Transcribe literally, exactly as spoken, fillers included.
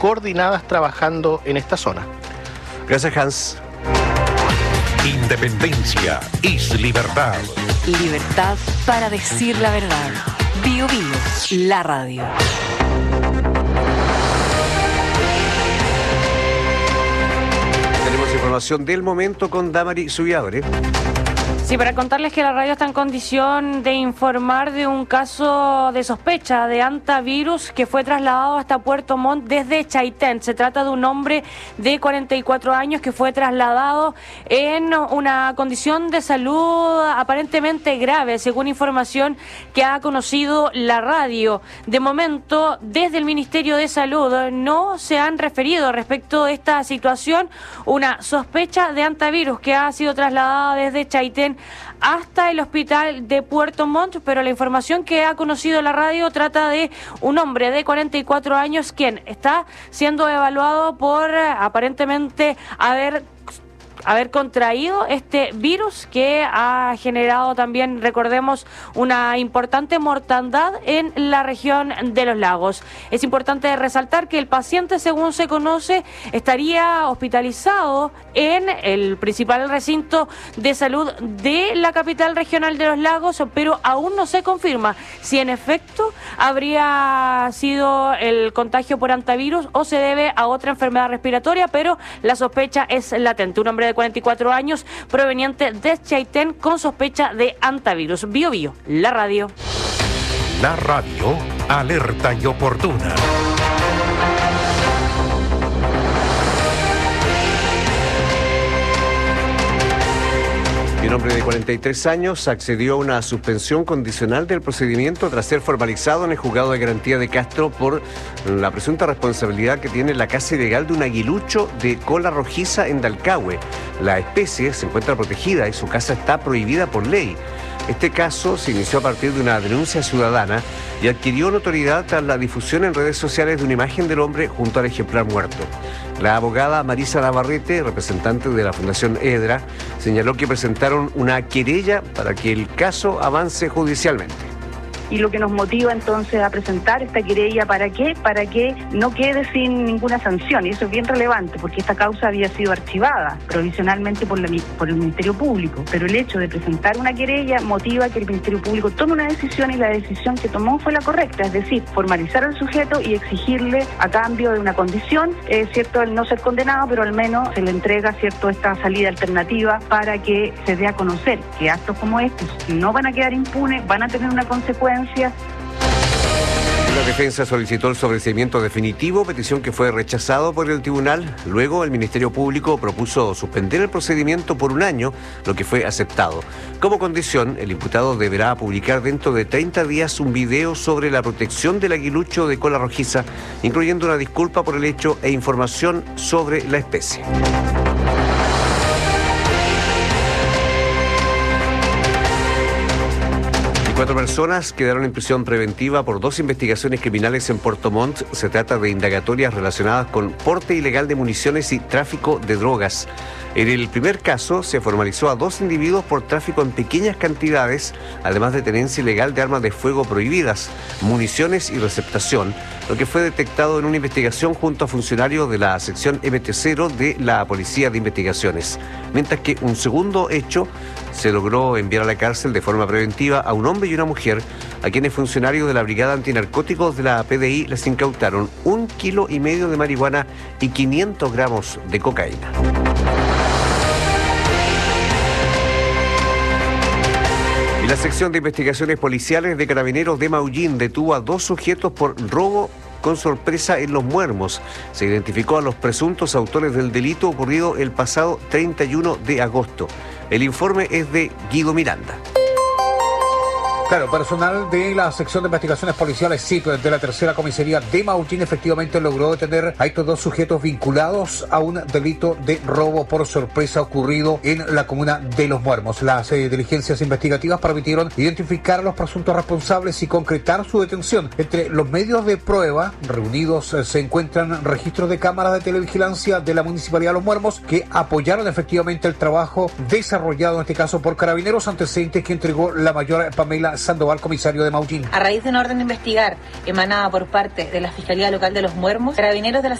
coordinadas trabajando en esta zona. Gracias, Hans. Independencia es libertad. Libertad para decir la verdad. Bio Bio, la radio. Tenemos información del momento con Damari Zubiabre. Sí, para contarles que la radio está en condición de informar de un caso de sospecha de hantavirus que fue trasladado hasta Puerto Montt desde Chaitén. Se trata de un hombre de cuarenta y cuatro años que fue trasladado en una condición de salud aparentemente grave, según información que ha conocido la radio. De momento, desde el Ministerio de Salud no se han referido respecto de esta situación, una sospecha de hantavirus que ha sido trasladada desde Chaitén hasta el hospital de Puerto Montt, pero la información que ha conocido la radio trata de un hombre de cuarenta y cuatro años quien está siendo evaluado por aparentemente haber haber contraído este virus que ha generado también, recordemos, una importante mortandad en la región de los lagos. Es importante resaltar que el paciente, según se conoce, estaría hospitalizado en el principal recinto de salud de la capital regional de los lagos, pero aún no se confirma si en efecto habría sido el contagio por hantavirus o se debe a otra enfermedad respiratoria, pero la sospecha es latente. Un hombre de cuarenta y cuatro años proveniente de Chaitén con sospecha de hantavirus. Bio Bio, la radio. La radio alerta y oportuna. Un hombre de cuarenta y tres años accedió a una suspensión condicional del procedimiento tras ser formalizado en el juzgado de garantía de Castro por la presunta responsabilidad que tiene la caza ilegal de un aguilucho de cola rojiza en Dalcahue. La especie se encuentra protegida y su caza está prohibida por ley. Este caso se inició a partir de una denuncia ciudadana y adquirió notoriedad tras la difusión en redes sociales de una imagen del hombre junto al ejemplar muerto. La abogada Marisa Navarrete, representante de la Fundación EDRA, señaló que presentaron una querella para que el caso avance judicialmente. Y lo que nos motiva entonces a presentar esta querella, ¿para qué? Para que no quede sin ninguna sanción, y eso es bien relevante, porque esta causa había sido archivada provisionalmente por, la, por el Ministerio Público, pero el hecho de presentar una querella motiva que el Ministerio Público tome una decisión, y la decisión que tomó fue la correcta, es decir, formalizar al sujeto y exigirle a cambio de una condición, es cierto, el no ser condenado, pero al menos se le entrega, cierto, esta salida alternativa para que se dé a conocer que actos como estos no van a quedar impunes, van a tener una consecuencia. La defensa solicitó el sobreseimiento definitivo, petición que fue rechazado por el tribunal. Luego, el Ministerio Público propuso suspender el procedimiento por un año, lo que fue aceptado. Como condición, el imputado deberá publicar dentro de treinta días un video sobre la protección del aguilucho de cola rojiza, incluyendo una disculpa por el hecho e información sobre la especie. Cuatro personas quedaron en prisión preventiva por dos investigaciones criminales en Puerto Montt. Se trata de indagatorias relacionadas con porte ilegal de municiones y tráfico de drogas. En el primer caso, se formalizó a dos individuos por tráfico en pequeñas cantidades, además de tenencia ilegal de armas de fuego prohibidas, municiones y receptación, lo que fue detectado en una investigación junto a funcionarios de la sección M T cero de la Policía de Investigaciones. Mientras que un segundo hecho se logró enviar a la cárcel de forma preventiva a un hombre y una mujer, a quienes funcionarios de la Brigada Antinarcóticos de la P D I les incautaron un kilo y medio de marihuana y quinientos gramos de cocaína. Y la sección de investigaciones policiales de Carabineros de Maullín detuvo a dos sujetos por robo con sorpresa en Los Muermos. Se identificó a los presuntos autores del delito ocurrido el pasado treinta y uno de agosto. El informe es de Guido Miranda. Claro, personal de la sección de investigaciones policiales C I P de la tercera comisaría de Maullín efectivamente logró detener a estos dos sujetos vinculados a un delito de robo por sorpresa ocurrido en la comuna de Los Muermos. Las eh, diligencias investigativas permitieron identificar a los presuntos responsables y concretar su detención. Entre los medios de prueba reunidos eh, se encuentran registros de cámaras de televigilancia de la Municipalidad de Los Muermos que apoyaron efectivamente el trabajo desarrollado en este caso por Carabineros, antecedentes que entregó la mayor Pamela Sandoval, comisario de Maullín. A raíz de una orden de investigar emanada por parte de la Fiscalía Local de Los Muermos, Carabineros de la